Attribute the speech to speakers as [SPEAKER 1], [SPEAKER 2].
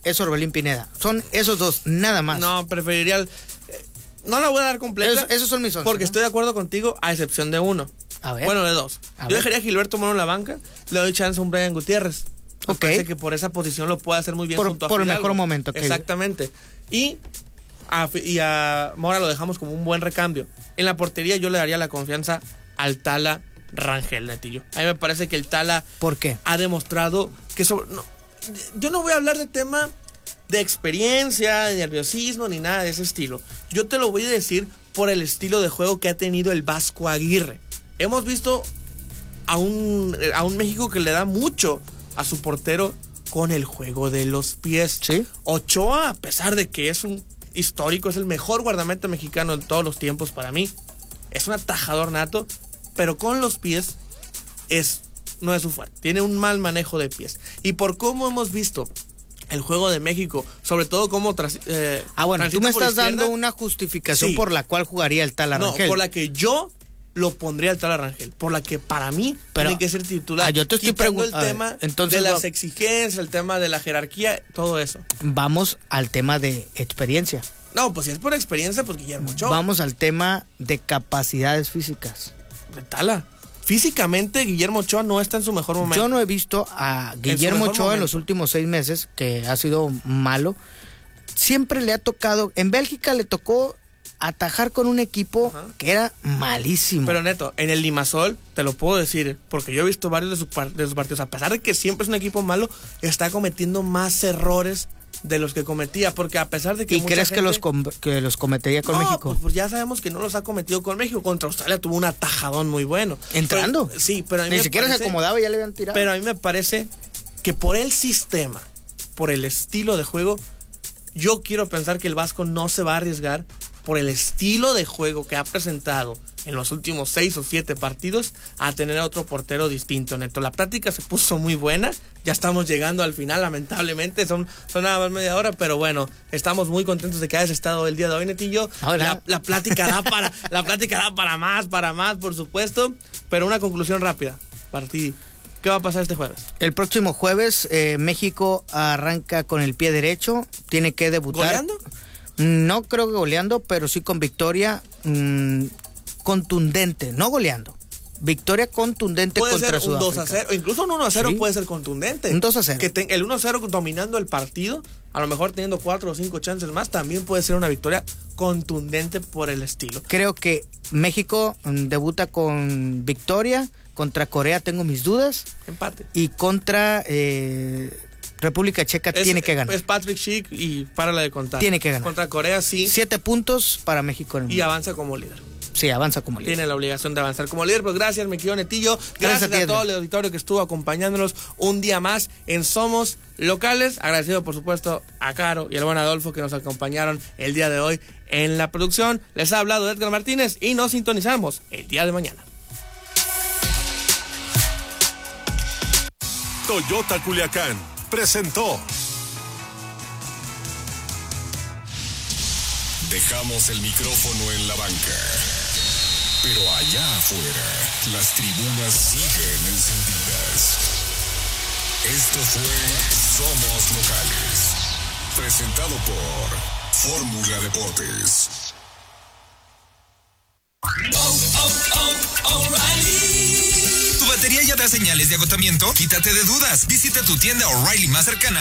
[SPEAKER 1] es Orbelín Pineda. Son esos dos, nada más.
[SPEAKER 2] No, preferiría... no la voy a dar completa.
[SPEAKER 1] Esos son mis 11.
[SPEAKER 2] Porque estoy de acuerdo contigo, a excepción de uno.
[SPEAKER 1] A ver.
[SPEAKER 2] Bueno, de dos. Yo dejaría a Gilberto Moreno en la banca, le doy chance a un Brian Gutiérrez. Me parece que por esa posición lo puede hacer muy bien junto a
[SPEAKER 1] por el
[SPEAKER 2] Fidalgo.
[SPEAKER 1] mejor momento.
[SPEAKER 2] Exactamente. Y a Mora lo dejamos como un buen recambio. En la portería yo le daría la confianza al Tala Rangel, Netillo. A mí me parece que el Tala...
[SPEAKER 1] ¿Por qué?
[SPEAKER 2] Ha demostrado que... yo no voy a hablar de tema de experiencia, de nerviosismo, ni nada de ese estilo. Yo te lo voy a decir por el estilo de juego que ha tenido el Vasco Aguirre. Hemos visto a un México que le da mucho a su portero con el juego de los pies.
[SPEAKER 1] ¿Sí?
[SPEAKER 2] Ochoa, a pesar de que es un histórico, es el mejor guardameta mexicano de todos los tiempos para mí. Es un atajador nato, pero con los pies no es su fuerte. Tiene un mal manejo de pies. Y por cómo hemos visto el juego de México, sobre todo cómo...
[SPEAKER 1] bueno, tú me estás dando una justificación por la cual jugaría el Tala Rangel.
[SPEAKER 2] No, por la que yo lo pondría el Tala Rangel, por la que para mí tiene que ser titular.
[SPEAKER 1] Yo te estoy preguntando
[SPEAKER 2] el tema de las exigencias, el tema de la jerarquía, todo eso.
[SPEAKER 1] Vamos al tema de experiencia.
[SPEAKER 2] No, pues si es por experiencia, pues Guillermo Ochoa.
[SPEAKER 1] Vamos al tema de capacidades físicas.
[SPEAKER 2] De Tala. Físicamente, Guillermo Ochoa no está en su mejor momento.
[SPEAKER 1] Yo no he visto a Guillermo Ochoa en los últimos 6 meses, que ha sido malo. Siempre le ha tocado, en Bélgica le tocó atajar con un equipo que era malísimo.
[SPEAKER 2] Pero Neto, en el Limassol, te lo puedo decir, porque yo he visto varios de sus partidos, a pesar de que siempre es un equipo malo, está cometiendo más errores de los que cometía, porque a pesar de que...
[SPEAKER 1] ¿Y crees que los cometería con México?
[SPEAKER 2] Pues ya sabemos que no los ha cometido con México. Contra Australia tuvo un atajadón muy bueno.
[SPEAKER 1] ¿Entrando?
[SPEAKER 2] Pero, sí, pero a mí
[SPEAKER 1] ni siquiera se acomodaba y ya le habían tirado.
[SPEAKER 2] Pero a mí me parece que por el sistema, por el estilo de juego, yo quiero pensar que el Vasco no se va a arriesgar por el estilo de juego que ha presentado en los últimos 6 o 7 partidos a tener a otro portero distinto, Neto. La práctica se puso muy buena, ya estamos llegando al final, lamentablemente, son nada más media hora, pero bueno, estamos muy contentos de que hayas estado el día de hoy, Netillo. La plática da para más, por supuesto, pero una conclusión rápida para ti. ¿Qué va a pasar este jueves?
[SPEAKER 1] El próximo jueves, México arranca con el pie derecho, tiene que debutar.
[SPEAKER 2] ¿Goleando?
[SPEAKER 1] No creo que goleando, pero sí con victoria contundente, no goleando. Victoria contundente contra Sudáfrica.
[SPEAKER 2] Puede ser un 2-0, incluso un 1-0
[SPEAKER 1] ¿Sí?
[SPEAKER 2] puede ser contundente.
[SPEAKER 1] Un 2-0.
[SPEAKER 2] Que el 1-0 dominando el partido, a lo mejor teniendo 4 o 5 chances más, también puede ser una victoria contundente por el estilo.
[SPEAKER 1] Creo que México debuta con victoria. Contra Corea tengo mis dudas.
[SPEAKER 2] Empate.
[SPEAKER 1] Y contra República Checa tiene que ganar.
[SPEAKER 2] Es Patrick Schick y párala de contar.
[SPEAKER 1] Tiene que ganar.
[SPEAKER 2] Contra Corea sí.
[SPEAKER 1] 7 puntos para México en el mundo.
[SPEAKER 2] Y avanza como líder.
[SPEAKER 1] Sí, avanza como líder.
[SPEAKER 2] Tiene la obligación de avanzar como líder. Pues gracias, mi querido Netillo. Gracias a todo el auditorio que estuvo acompañándonos un día más en Somos Locales. Agradecido, por supuesto, a Caro y al buen Adolfo que nos acompañaron el día de hoy en la producción. Les ha hablado Edgar Martínez y nos sintonizamos el día de mañana.
[SPEAKER 3] Toyota Culiacán presentó. Dejamos el micrófono en la banca, pero allá afuera las tribunas siguen encendidas. Esto fue Somos Locales, presentado por Fórmula Deportes.
[SPEAKER 4] ¿Tu batería ya da señales de agotamiento? Quítate de dudas. Visita tu tienda O'Reilly más cercana